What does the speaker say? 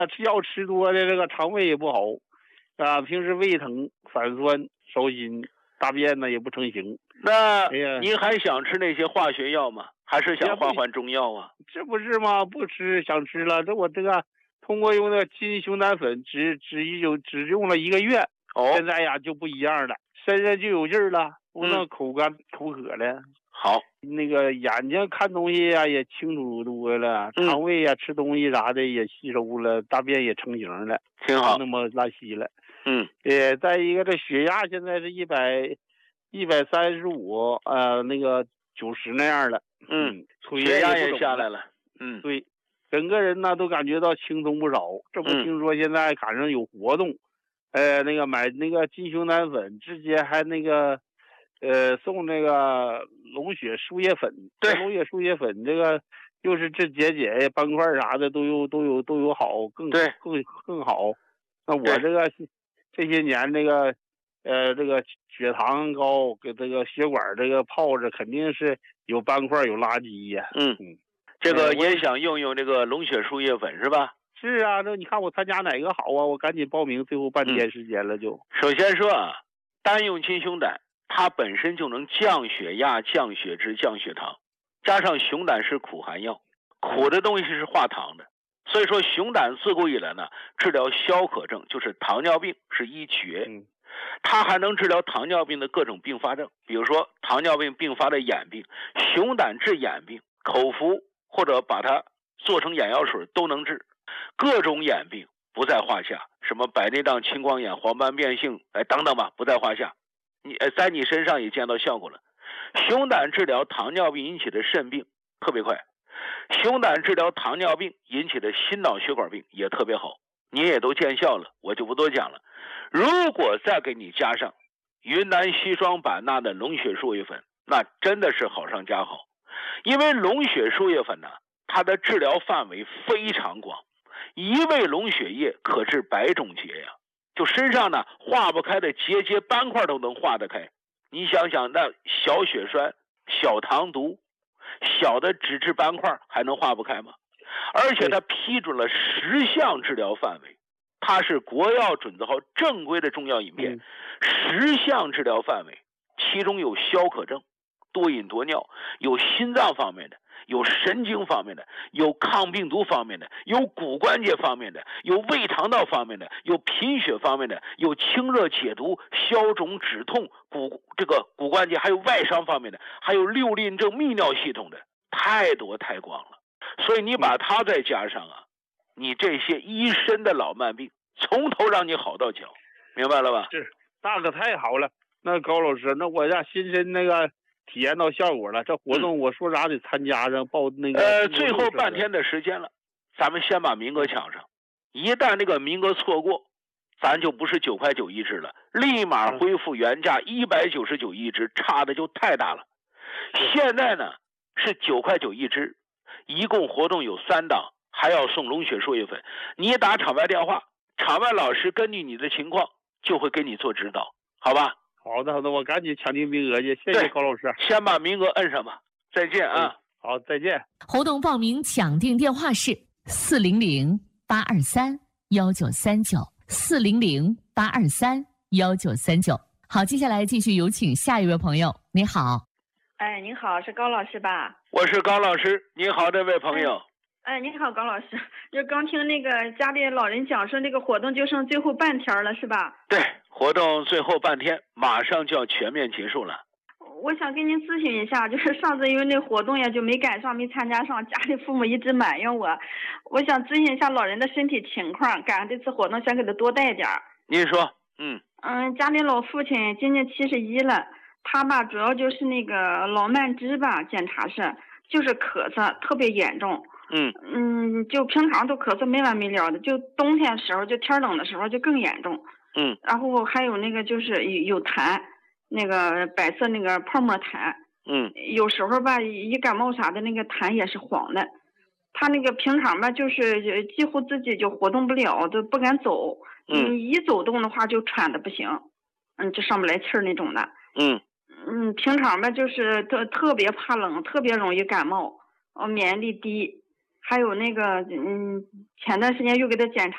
他吃药吃多了，这个肠胃也不好，啊，平时胃疼、反酸、烧心，大便呢也不成形。 那您还想吃那些化学药吗？还是想换中药啊？ 这不是吗？不吃，想吃了。这我这个通过用那金熊胆粉，只用了1个月，现在呀就不一样了，身上就有劲儿了，不那口干口渴了。 好， 那个眼睛看东西呀也清楚多了，肠胃呀吃东西啥的也吸收了，大便也成型了， 挺好， 那么拉稀了。 再一个这血压现在是135，那个90那样了。 血压也下来了。 对，整个人呢都感觉到轻松不少。这不听说现在赶上有活动，那个买那个金熊胆粉，直接还那个送那个龙血输液粉。 对， 龙血输液粉这个就是治结节、斑块啥的都有好，更好。那我这个这些年这个血糖高，给这个血管这个泡着，肯定是有斑块有垃圾呀。 这个也想用这个龙血输液粉是吧？ 是啊，那你看我参加哪个好啊？我赶紧报名，最后半天时间了就。 首先说啊，单用金熊胆，它本身就能降血压、降血脂、降血糖，加上熊胆是苦寒药，苦的东西是化糖的，所以说熊胆自古以来呢，治疗消渴症，就是糖尿病是一绝。它还能治疗糖尿病的各种并发症，比如说糖尿病并发的眼病，熊胆治眼病，口服或者把它做成眼药水都能治，各种眼病不在话下，什么白内障、青光眼、黄斑变性，等等吧，不在话下。在你身上也见到效果了。熊胆治疗糖尿病引起的肾病特别快，熊胆治疗糖尿病引起的心脑血管病也特别好，你也都见效了，我就不多讲了。如果再给你加上云南硒霜版纳的龙血输液粉，那真的是好上加好。因为龙血输液粉呢，它的治疗范围非常广，一味龙血液可治100种结呀，就身上呢化不开的结节斑块都能化得开。你想想，那小血栓、小糖毒、小的脂质斑块还能化不开吗？而且它批准了10项治疗范围，它是国药准字号正规的中药饮片，10项治疗范围，其中有消渴症、多饮多尿，有心脏方面的，有神经方面的，有抗病毒方面的，有骨关节方面的，有胃肠道方面的，有贫血方面的，有清热解毒、消肿止痛、骨关节，还有外伤方面的，还有六令症泌尿系统的，太多太广了。所以你把它再加上啊，你这些一身的老慢病从头让你好到脚，明白了吧？ 是，那可太好了。那高老师，那我让亲身那个体验到效果了，这活动我说啥得参加上报那个。 最后半天的时间了，咱们先把名额抢上，一旦这个名额错过，咱就不是9块9一支了，立马恢复原价199一支，差的就太大了。现在呢是9块9一支，一共活动有3档，还要送龙血输液粉。你打场外电话，场外老师根据你的情况就会给你做指导，好吧？ 好的，我赶紧抢订名额去，谢谢高老师。 先把名额摁上吧，再见啊！ 好，再见。 活动报名抢订电话是400-823-1939，400-823-1939。好，接下来继续有请下一位朋友。你好。 您好，是高老师吧？ 我是高老师，你好，这位朋友。 您好，高老师。就刚听那个家里老人讲说，这个活动就剩最后半天了，是吧？ 对，活动最后半天，马上就要全面结束了。 我想跟您咨询一下，就是上次因为那活动呀就没赶上，没参加上，家里父母一直埋怨我。我想咨询一下老人的身体情况，赶上这次活动想给他多带点儿。 您说。 家里老父亲今年71了，他吧主要就是那个老慢支吧，检查是就是咳嗽特别严重。就平常都咳嗽没完没了的，就冬天的时候，就天冷的时候就更严重。然后还有那个就是有痰，那个白色那个泡沫痰。有时候吧一感冒啥的，那个痰也是黄的。他那个平常吧就是几乎自己就活动不了，都不敢走。一走动的话就喘的不行，就上不来气儿那种的。平常吧就是特别怕冷，特别容易感冒，免疫力低。还有那个前段时间又给他检查